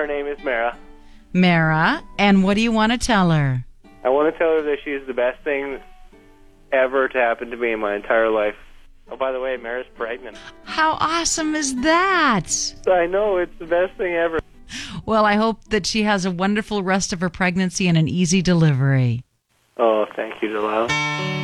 her name is Mara. Mara, and what do you want to tell her? I want to tell her that she's the best thing ever to happen to me in my entire life. Oh, by the way, Mara's pregnant. How awesome is that? I know, it's the best thing ever. Well, I hope that she has a wonderful rest of her pregnancy and an easy delivery. Oh, thank you, Delilah.